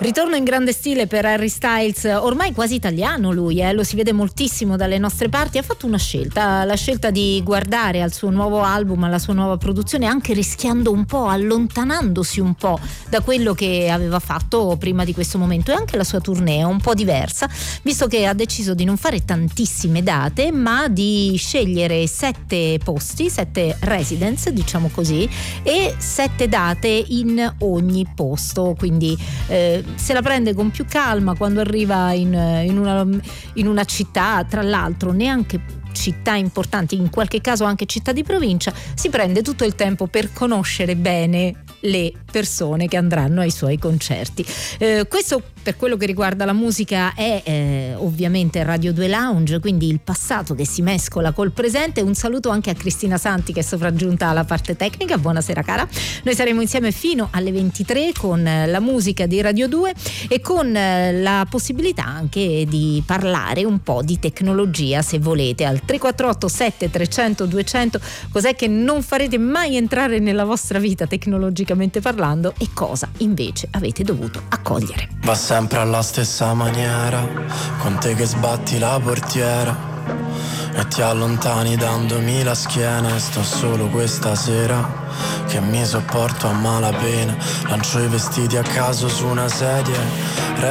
Ritorno in grande stile per Harry Styles, ormai quasi italiano lui, lo si vede moltissimo dalle nostre parti. Ha fatto una scelta, la scelta di guardare al suo nuovo album, alla sua nuova produzione, anche rischiando un po', allontanandosi un po' da quello che aveva fatto prima di questo momento. E anche la sua tournée è un po' diversa, visto che ha deciso di non fare tantissime date, ma di scegliere 7 posti, 7 residence, diciamo così, e 7 date in ogni posto, quindi se la prende con più calma quando arriva in una città, tra l'altro neanche città importanti, in qualche caso anche città di provincia, si prende tutto il tempo per conoscere bene le persone che andranno ai suoi concerti. Questo per quello che riguarda la musica è ovviamente Radio 2 Lounge, quindi il passato che si mescola col presente. Un saluto anche a Cristina Santi che è sopraggiunta alla parte tecnica. Buonasera cara, noi saremo insieme fino alle 23 con la musica di Radio 2 e con la possibilità anche di parlare un po' di tecnologia, se volete, al 348 7300 200. Cos'è che non farete mai entrare nella vostra vita tecnologicamente parlando e cosa invece avete dovuto accogliere? Va sempre alla stessa maniera, con te che sbatti la portiera e ti allontani dandomi la schiena. E sto solo questa sera che mi sopporto a malapena. Lancio i vestiti a caso su una sedia,